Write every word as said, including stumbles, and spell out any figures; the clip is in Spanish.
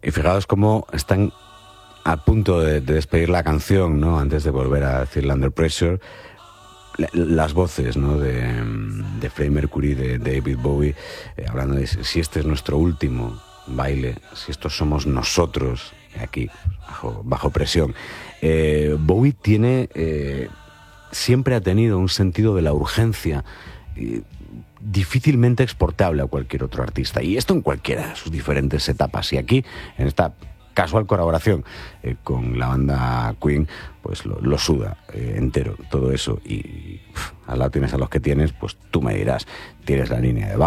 Y fijaos cómo están a punto de, de despedir la canción, ¿no? Antes de volver a decir Under Pressure. Las voces, ¿no? de, de Freddie Mercury, de, de David Bowie, eh, hablando de si este es nuestro último baile, si estos somos nosotros, aquí, bajo, bajo presión. Eh, Bowie tiene, eh, siempre ha tenido un sentido de la urgencia eh, difícilmente exportable a cualquier otro artista, y esto en cualquiera de sus diferentes etapas, y aquí, en esta casual colaboración eh, con la banda Queen, pues lo, lo suda eh, entero todo eso, y, y pff, al lado tienes a los que tienes, pues tú me dirás, tienes la línea de